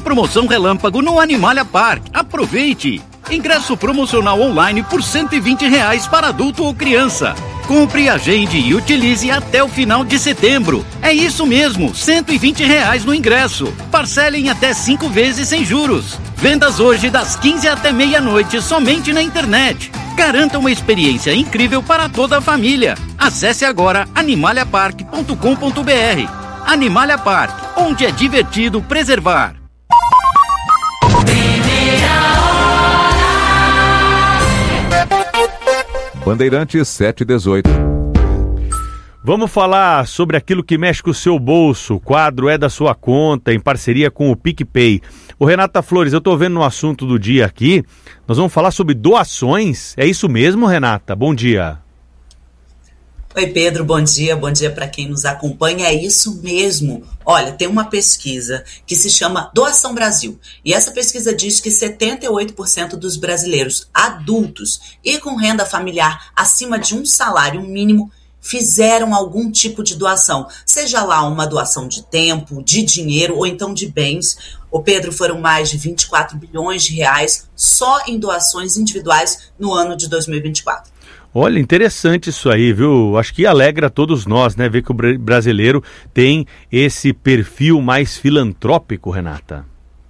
promoção relâmpago no Animalia Park. Aproveite! Ingresso promocional online por R$120 para adulto ou criança. Compre, agende e utilize até o final de setembro. É isso mesmo, R$120 no ingresso. Parcele em até 5 vezes sem juros. Vendas hoje das 15 até meia-noite somente na internet. Garanta uma experiência incrível para toda a família. Acesse agora animaliapark.com.br. Animalia Park, onde é divertido preservar. Bandeirantes 718. Vamos falar sobre aquilo que mexe com o seu bolso. O quadro é da sua conta, em parceria com o PicPay. Ô Renata Flores, eu estou vendo no assunto do dia aqui, nós vamos falar sobre doações. É isso mesmo, Renata? Bom dia. Oi, Pedro, bom dia para quem nos acompanha, é isso mesmo. Olha, tem uma pesquisa que se chama Doação Brasil, e essa pesquisa diz que 78% dos brasileiros adultos e com renda familiar acima de um salário mínimo fizeram algum tipo de doação, seja lá uma doação de tempo, de dinheiro ou então de bens. Ô Pedro, foram mais de 24 bilhões de reais só em doações individuais no ano de 2024. Olha, interessante isso aí, viu? Acho que alegra todos nós, né? Ver que o brasileiro tem esse perfil mais filantrópico, Renata.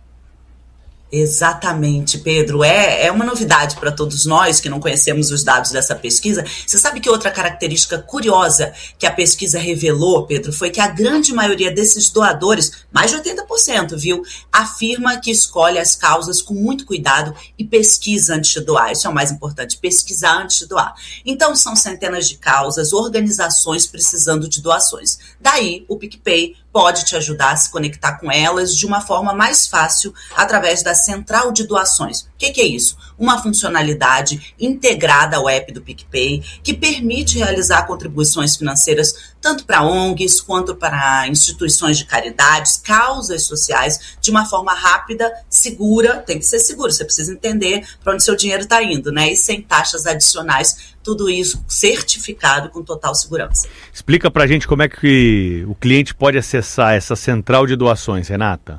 Exatamente, Pedro. É uma novidade para todos nós que não conhecemos os dados dessa pesquisa. Você sabe que outra característica curiosa que a pesquisa revelou, Pedro, foi que a grande maioria desses doadores, mais de 80%, viu, afirma que escolhe as causas com muito cuidado e pesquisa antes de doar. Isso é o mais importante, pesquisar antes de doar. Então, são centenas de causas, organizações precisando de doações. Daí, o PicPay pode te ajudar a se conectar com elas de uma forma mais fácil através da Central de Doações. O que é isso? Uma funcionalidade integrada ao app do PicPay que permite realizar contribuições financeiras tanto para ONGs quanto para instituições de caridades, causas sociais, de uma forma rápida, segura. Tem que ser seguro, você precisa entender para onde seu dinheiro está indo, né? E sem taxas adicionais. Tudo isso certificado com total segurança. Explica pra gente como é que o cliente pode acessar essa central de doações, Renata.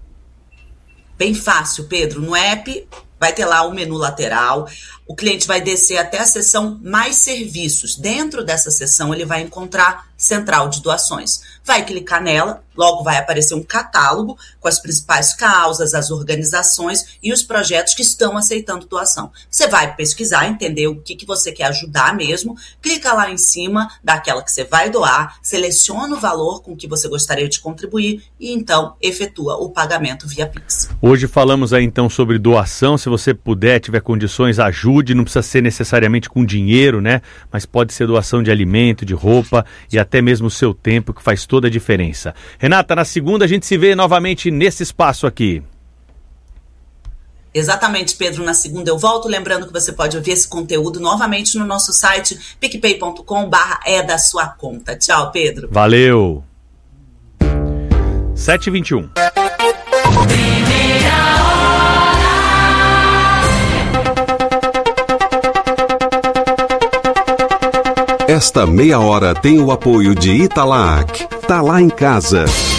Bem fácil, Pedro. No app vai ter lá o menu lateral, o cliente vai descer até a seção Mais Serviços. Dentro dessa seção ele vai encontrar Central de Doações. Vai clicar nela, logo vai aparecer um catálogo com as principais causas, as organizações e os projetos que estão aceitando doação. Você vai pesquisar, entender o que você quer ajudar mesmo, clica lá em cima daquela que você vai doar, seleciona o valor com que você gostaria de contribuir e então efetua o pagamento via Pix. Hoje falamos aí então sobre doação. Se você puder, tiver condições, ajude. Não precisa ser necessariamente com dinheiro, né? Mas pode ser doação de alimento, de roupa e até mesmo o seu tempo, que faz toda a diferença. Renata, na segunda a gente se vê novamente nesse espaço aqui. Exatamente, Pedro. Na segunda eu volto. Lembrando que você pode ouvir esse conteúdo novamente no nosso site picpay.com/é da sua conta. Tchau, Pedro. Valeu. 7h21. Esta meia hora tem o apoio de Italac. Tá lá em casa.